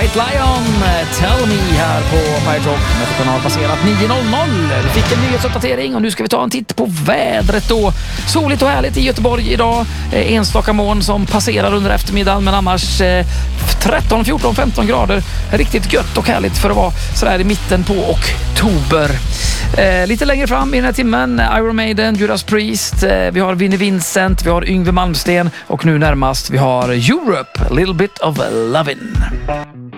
White Lion, Tell Me här på Pirate Rock. Klockan har passerat 9.00. Vi fick en nyhetsuppdatering och nu ska vi ta en titt på vädret då. Soligt och härligt i Göteborg idag. Enstaka moln som passerar under eftermiddagen, men annars 13, 14, 15 grader. Riktigt gött och härligt för att vara sådär i mitten på oktober. Lite längre fram i den här timmen, Iron Maiden, Judas Priest, vi har Vinnie Vincent, vi har Yngwie Malmsteen och nu närmast vi har Europe, A Little Bit of Lovin'.